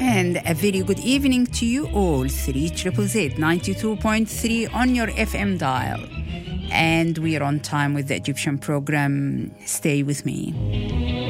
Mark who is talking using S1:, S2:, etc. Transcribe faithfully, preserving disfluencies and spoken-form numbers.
S1: And a very good evening to you all, three Z Z Z ninety-two point three on your F M dial. And we are on time with the Egyptian program. Stay with me.